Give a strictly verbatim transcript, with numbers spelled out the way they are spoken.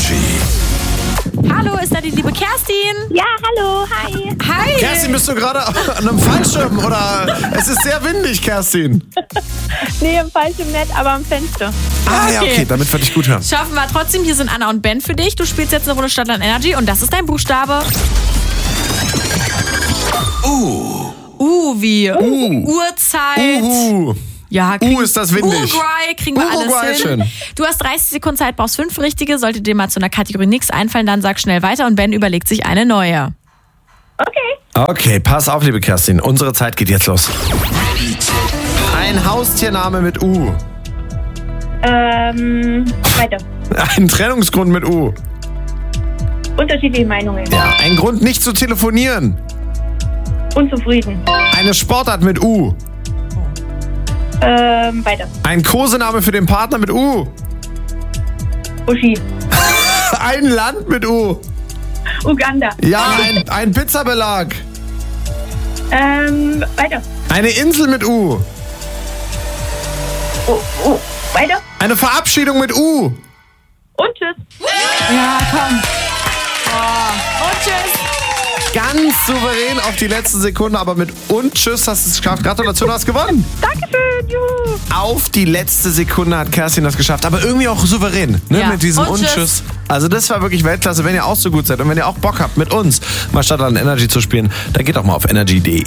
Energy. Hallo, ist da die liebe Kerstin? Ja, hallo, hi. Hi. Kerstin, bist du gerade an einem Fallschirm oder es ist sehr windig, Kerstin? Nee, im Fallschirm nicht, aber am Fenster. Ah ja, okay, damit werde ich gut hören. Schaffen wir trotzdem. Hier sind Anna und Ben für dich. Du spielst jetzt eine Runde Stadtland Energy und das ist dein Buchstabe. Uh. Uh, wie Uh. Uhrzeit. Uhu. Ja, Uh, ist das windig. Uruguay kriegen wir Uruguay, alles hin. schön. Du hast dreißig Sekunden Zeit, brauchst fünf richtige. Sollte dir mal zu einer Kategorie nichts einfallen, dann sag schnell weiter und Ben überlegt sich eine neue. Okay. Okay, pass auf, liebe Kerstin. Unsere Zeit geht jetzt los. Ein Haustiername mit U. Ähm, weiter. Ein Trennungsgrund mit U. Unterschiedliche Meinungen. Ja, ein Grund nicht zu telefonieren. Unzufrieden. Eine Sportart mit U. Ähm, weiter. Ein Kosename für den Partner mit U. Uschi. Ein Land mit U. Uganda. Ja, ein, ein Pizzabelag. Ähm, weiter. Eine Insel mit U. Oh, oh, weiter. Eine Verabschiedung mit U. Und tschüss. Ja, komm. Oh. Und tschüss. Ganz souverän auf die letzte Sekunde, aber mit und tschüss hast du es geschafft. Gratulation, du hast gewonnen. Dankeschön, juhu. Auf die letzte Sekunde hat Kerstin das geschafft, aber irgendwie auch souverän, ne? Ja. Mit diesem Und und tschüss. tschüss. Also das war wirklich Weltklasse. Wenn ihr auch so gut seid und wenn ihr auch Bock habt, mit uns mal Stadtland Energy zu spielen, dann geht doch mal auf energy punkt de.